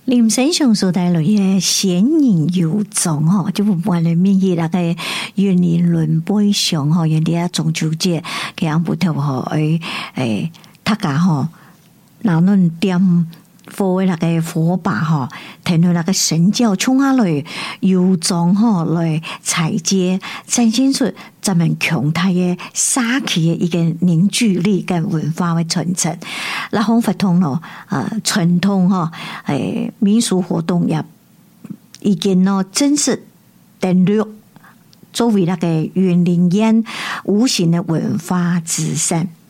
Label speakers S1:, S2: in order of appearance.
S1: 林先生所带来嘅仙人游踪吼，就不管你面去那个园林轮杯上吼，人哋啊中秋节嘅样不头吼，大家吼，那恁点佛那个火把吼，听到那个神教冲下来游踪吼来采接，展现出咱们强大嘅沙气嘅一个凝聚力跟文化嘅传承。那红佛通咯，传统吼，民俗活动也已经咯正式登录作为那个园林烟无形的文化资产。